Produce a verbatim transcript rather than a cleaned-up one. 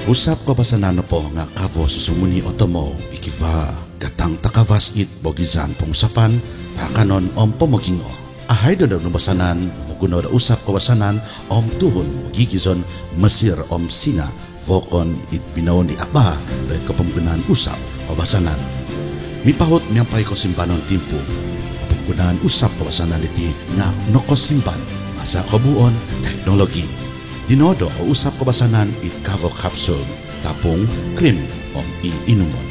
Usap ko ba sa nano po nga kavo susumuni otomo ikiva katang takavas it bogizan pong sapan takanon om pomogingo. Ahay do daw nubasanan muguno da usap ko basanan om tuhon mugigizon Mesir om Sina vokon it vinaon di akba dahil ko pamgunahan usap o basanan. Mipahot miyang pay ko simbanon timpo pamgunahan usap ko basanan iti nga nokosimban masa kabuon teknologi. Dinodo o usap ko basanan it kavo capsule tapong cream o iinumon.